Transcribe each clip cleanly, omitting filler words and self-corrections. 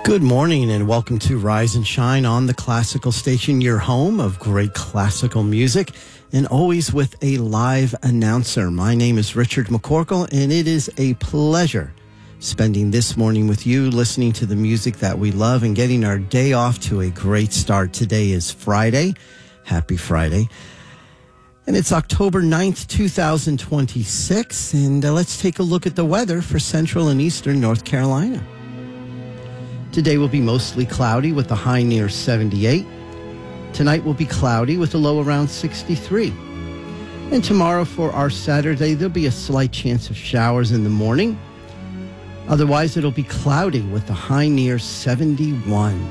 Good morning and welcome to Rise and Shine on the Classical Station, your home of great classical music, and always with a live announcer. My name is Richard McCorkle, and it is a pleasure spending this morning with you, listening to the music that we love and getting our day off to a great start. Today is Friday. Happy Friday. And it's October 9th, 2026, and let's take a look at the weather for central and eastern North Carolina. Today will be mostly cloudy with a high near 78. Tonight will be cloudy with a low around 63. And tomorrow for our Saturday, there'll be a slight chance of showers in the morning. Otherwise, it'll be cloudy with a high near 71.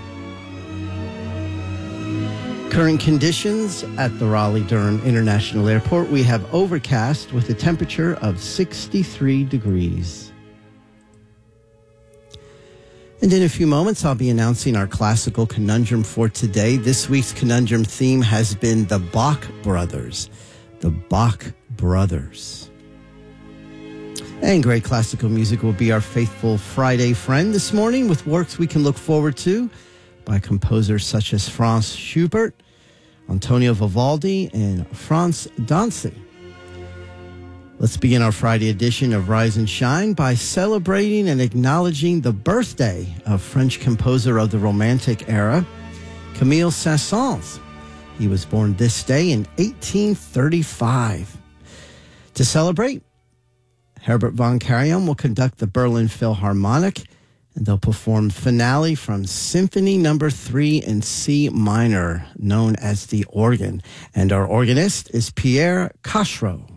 Current conditions at the Raleigh-Durham International Airport, we have overcast with a temperature of 63 degrees. And in a few moments, I'll be announcing our classical conundrum for today. This week's conundrum theme has been the Bach Brothers. The Bach Brothers. And great classical music will be our faithful Friday friend this morning with works we can look forward to by composers such as Franz Schubert, Antonio Vivaldi, and Franz Danzig. Let's begin our Friday edition of Rise and Shine by celebrating and acknowledging the birthday of French composer of the Romantic era, Camille Saint-Saëns. He was born this day in 1835. To celebrate, Herbert von Karajan will conduct the Berlin Philharmonic, and they'll perform Finale from Symphony No. 3 in C minor, known as the organ. And our organist is Pierre Cachreau.